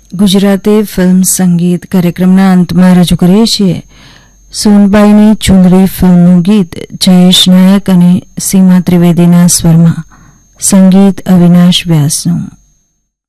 Gujarati film સંગીત કાર્યક્રમના અંતમાં રજૂ કરીએ છીએ સોનબાઈની ચુંદડી ફિલ્મનું ગીત જયેશ નાયક અને સીમા ત્રિવેદીના સ્વરમાં, સંગીત અવિનાશ વ્યાસનું.